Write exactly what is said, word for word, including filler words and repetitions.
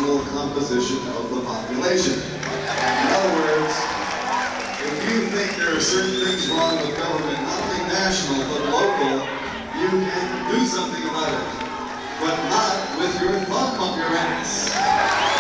national composition of the population. In other words, if you think there are certain things wrong with government, not only national but local, you can do something about it, but not with your thumb up your ass.